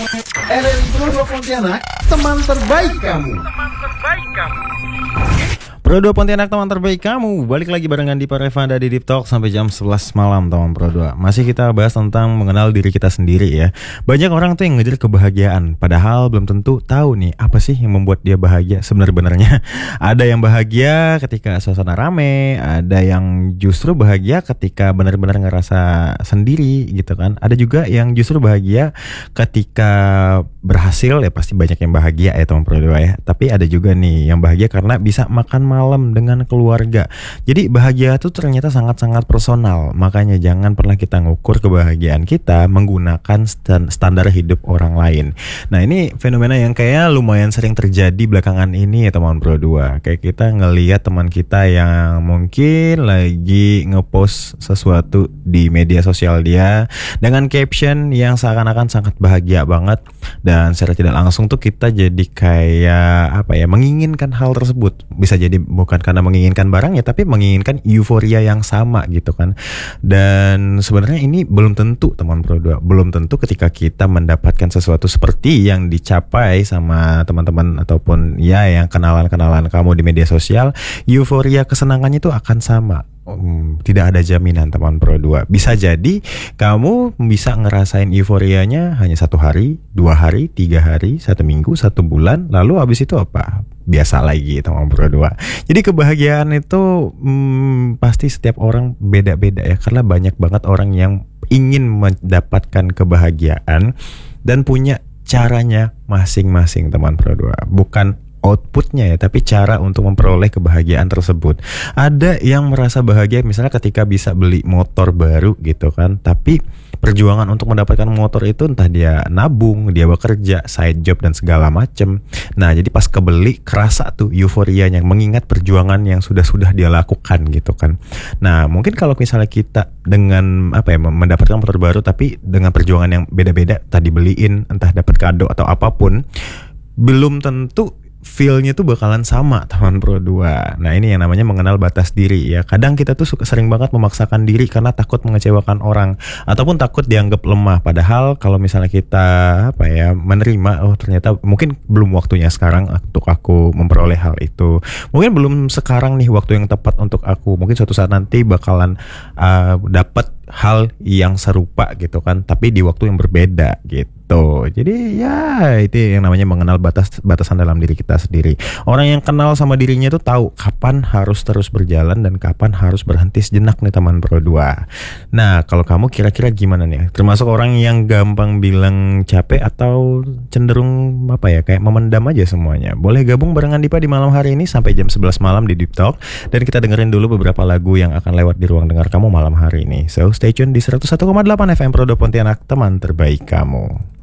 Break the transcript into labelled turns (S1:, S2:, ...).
S1: RRI Pro Pontianak, teman terbaik kamu.
S2: Pro2 Pontianak, teman terbaik kamu. Balik lagi barengan di Parevanda di Deep Talk sampai jam 11 malam teman Pro2. Masih kita bahas tentang mengenal diri kita sendiri ya. Banyak orang tuh yang ngejar kebahagiaan, padahal belum tentu tahu nih apa sih yang membuat dia bahagia sebenarnya. Ada yang bahagia ketika suasana rame, ada yang justru bahagia ketika benar-benar ngerasa sendiri gitu kan. Ada juga yang justru bahagia ketika berhasil, ya pasti banyak yang bahagia ya teman Pro2 ya. Tapi ada juga nih yang bahagia karena bisa makan malam dengan keluarga. Jadi bahagia itu ternyata sangat-sangat personal. Makanya jangan pernah kita ngukur kebahagiaan kita menggunakan standar hidup orang lain. Nah, ini fenomena yang kayak lumayan sering terjadi belakangan ini ya teman Pro2. Kayak kita ngelihat teman kita yang mungkin lagi ngepost sesuatu di media sosial dia dengan caption yang seakan-akan sangat bahagia banget, dan secara tidak langsung tuh kita jadi kayak menginginkan hal tersebut. Bisa jadi bukan karena menginginkan barang ya, tapi menginginkan euforia yang sama gitu kan. Dan sebenarnya ini belum tentu teman Pro2. Belum tentu ketika kita mendapatkan sesuatu seperti yang dicapai sama teman-teman ataupun ya yang kenalan-kenalan kamu di media sosial, euforia kesenangannya itu akan sama. Tidak ada jaminan teman Pro2. Bisa jadi kamu bisa ngerasain euforianya hanya 1 hari, 2 hari, 3 hari, 1 minggu, 1 bulan, lalu habis itu apa? Biasa lagi teman Pro2. Jadi kebahagiaan itu pasti setiap orang beda-beda ya, karena banyak banget orang yang ingin mendapatkan kebahagiaan dan punya caranya masing-masing teman Pro2. Bukan outputnya ya, tapi cara untuk memperoleh kebahagiaan tersebut. Ada yang merasa bahagia misalnya ketika bisa beli motor baru gitu kan, tapi perjuangan untuk mendapatkan motor itu entah dia nabung, dia bekerja, side job dan segala macem. Nah, jadi pas kebeli kerasa tuh euforianya mengingat perjuangan yang sudah dia lakukan gitu kan. Nah, mungkin kalau misalnya kita dengan mendapatkan motor baru tapi dengan perjuangan yang beda-beda, tadi beliin entah dapat kado atau apapun, belum tentu feel-nya tuh bakalan sama teman Pro2. Nah, ini yang namanya mengenal batas diri ya. Kadang kita tuh sering banget memaksakan diri karena takut mengecewakan orang ataupun takut dianggap lemah. Padahal kalau misalnya kita menerima, oh ternyata mungkin belum waktunya sekarang untuk aku memperoleh hal itu. Mungkin belum sekarang nih waktu yang tepat untuk aku. Mungkin suatu saat nanti bakalan dapat hal yang serupa gitu kan, tapi di waktu yang berbeda gitu. Jadi ya itu yang namanya mengenal batasan dalam diri kita sendiri. Orang yang kenal sama dirinya itu tahu kapan harus terus berjalan dan kapan harus berhenti sejenak nih teman Pro2. Nah, kalau kamu kira-kira gimana nih? Termasuk orang yang gampang bilang capek atau cenderung kayak memendam aja semuanya? Boleh gabung barengan Dipa di malam hari ini sampai jam 11 malam di Deep Talk, dan kita dengerin dulu beberapa lagu yang akan lewat di ruang dengar kamu malam hari ini. So stay tune di 101,8 FM Pro2 Pontianak, teman terbaik kamu.